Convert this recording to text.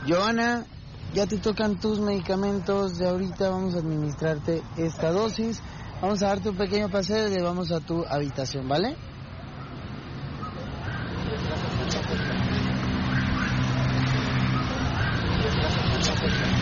Joana, ya te tocan tus medicamentos de ahorita, vamos a administrarte esta dosis. Vamos a darte un pequeño paseo y vamos a tu habitación, ¿vale?